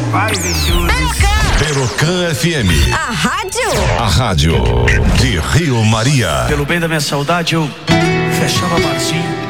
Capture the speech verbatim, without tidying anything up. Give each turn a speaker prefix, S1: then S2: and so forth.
S1: Vai, Vinícius.
S2: Perocan F M.
S3: A rádio.
S2: A rádio de Rio Maria.
S1: Pelo bem da minha saudade, eu fechava barzinho.